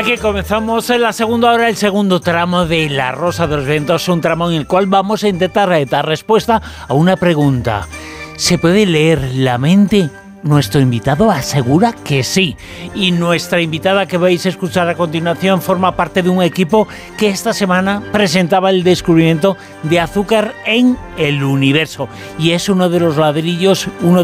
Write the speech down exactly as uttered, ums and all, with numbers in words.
Aquí comenzamos en la segunda hora, el segundo tramo de La Rosa de los Vientos, un tramo en el cual vamos a intentar dar respuesta a una pregunta. ¿Se puede leer la mente? Nuestro invitado asegura que sí. Y nuestra invitada que vais a escuchar a continuación forma parte de un equipo que esta semana presentaba el descubrimiento de azúcar en el universo. Y es uno de los ladrillos, uno